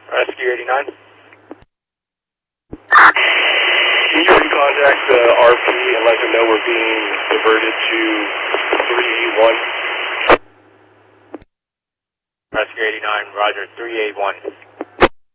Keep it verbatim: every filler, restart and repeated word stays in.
Rescue eighty-nine. Can you recontact the R P and let them know we're being diverted to three eight one? Rescue eighty-nine, roger, three eight one.